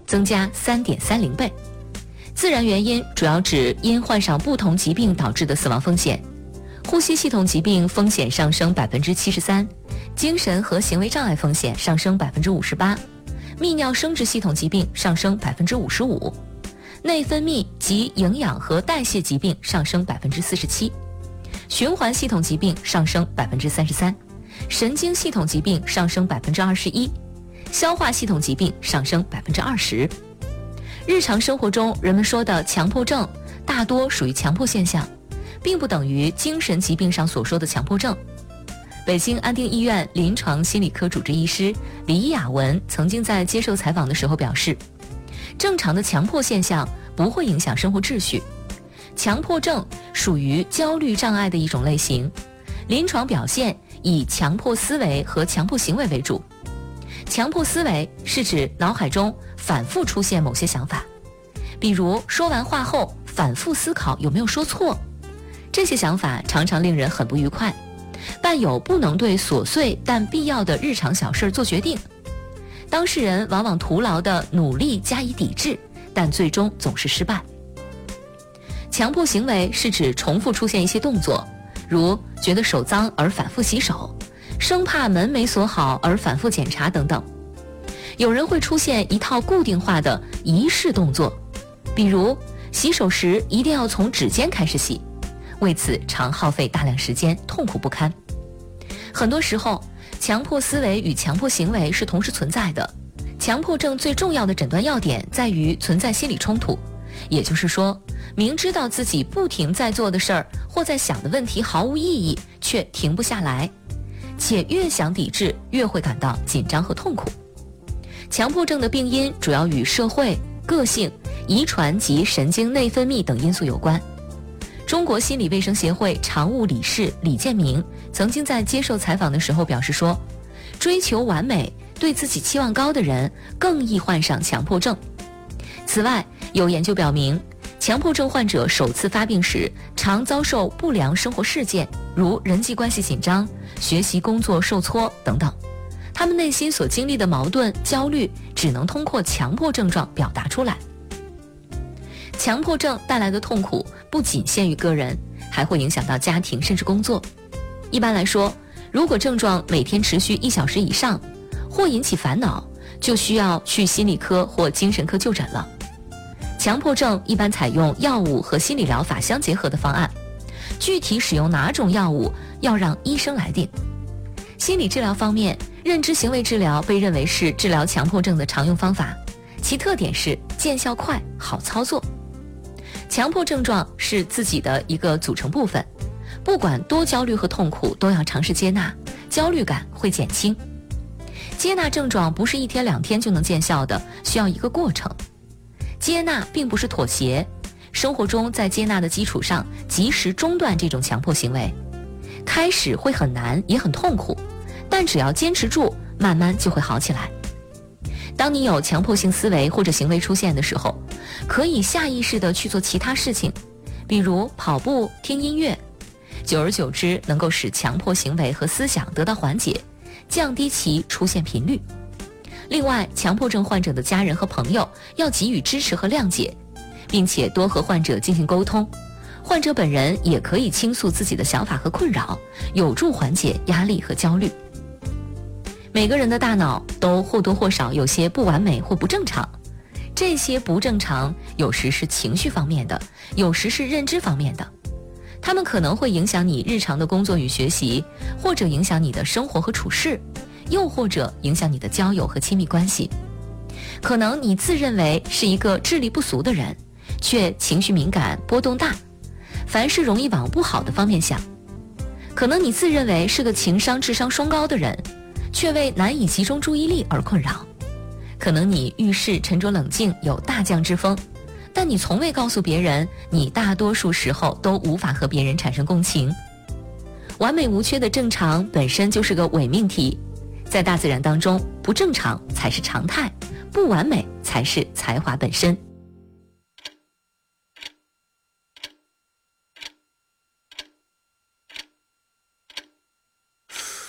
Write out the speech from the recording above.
增加 3.30 倍。自然原因主要指因患上不同疾病导致的死亡风险，呼吸系统疾病风险上升 73%， 精神和行为障碍风险上升 58%， 泌尿生殖系统疾病上升 55%， 内分泌及营养和代谢疾病上升 47%， 循环系统疾病上升 33%， 神经系统疾病上升 21%， 消化系统疾病上升 20%。日常生活中人们说的强迫症大多属于强迫现象，并不等于精神疾病上所说的强迫症。北京安定医院临床心理科主治医师李雅文曾经在接受采访的时候表示，正常的强迫现象不会影响生活秩序，强迫症属于焦虑障碍的一种类型，临床表现以强迫思维和强迫行为为主。强迫思维是指脑海中反复出现某些想法，比如说完话后反复思考有没有说错，这些想法常常令人很不愉快，伴有不能对琐碎但必要的日常小事做决定。当事人往往徒劳地努力加以抵制，但最终总是失败。强迫行为是指重复出现一些动作，如觉得手脏而反复洗手，生怕门没锁好而反复检查等等。有人会出现一套固定化的仪式动作，比如洗手时一定要从指尖开始洗，为此常耗费大量时间，痛苦不堪。很多时候，强迫思维与强迫行为是同时存在的。强迫症最重要的诊断要点在于存在心理冲突，也就是说，明知道自己不停在做的事儿或在想的问题毫无意义，却停不下来，且越想抵制越会感到紧张和痛苦。强迫症的病因主要与社会、个性、遗传及神经内分泌等因素有关。中国心理卫生协会常务理事李建明曾经在接受采访的时候表示说，追求完美、对自己期望高的人更易患上强迫症。此外，有研究表明，强迫症患者首次发病时常遭受不良生活事件，如人际关系紧张、学习工作受挫等等，他们内心所经历的矛盾、焦虑只能通过强迫症状表达出来。强迫症带来的痛苦不仅限于个人，还会影响到家庭甚至工作。一般来说，如果症状每天持续1小时以上，或引起烦恼，就需要去心理科或精神科就诊了。强迫症一般采用药物和心理疗法相结合的方案，具体使用哪种药物要让医生来定。心理治疗方面，认知行为治疗被认为是治疗强迫症的常用方法，其特点是见效快、好操作。强迫症状是自己的一个组成部分，不管多焦虑和痛苦，都要尝试接纳，焦虑感会减轻。接纳症状不是1天2天就能见效的，需要一个过程。接纳并不是妥协，生活中在接纳的基础上及时中断这种强迫行为。开始会很难，也很痛苦，但只要坚持住，慢慢就会好起来。当你有强迫性思维或者行为出现的时候，可以下意识地去做其他事情，比如跑步、听音乐，久而久之能够使强迫行为和思想得到缓解，降低其出现频率。另外，强迫症患者的家人和朋友要给予支持和谅解，并且多和患者进行沟通。患者本人也可以倾诉自己的想法和困扰，有助缓解压力和焦虑。每个人的大脑都或多或少有些不完美或不正常，这些不正常有时是情绪方面的，有时是认知方面的。它们可能会影响你日常的工作与学习，或者影响你的生活和处事，又或者影响你的交友和亲密关系。可能你自认为是一个智力不俗的人，却情绪敏感、波动大，凡事容易往不好的方面想。可能你自认为是个情商、智商双高的人，却为难以集中注意力而困扰。可能你遇事沉着冷静，有大将之风，但你从未告诉别人，你大多数时候都无法和别人产生共情。完美无缺的正常本身就是个伪命题，在大自然当中，不正常才是常态，不完美才是才华本身。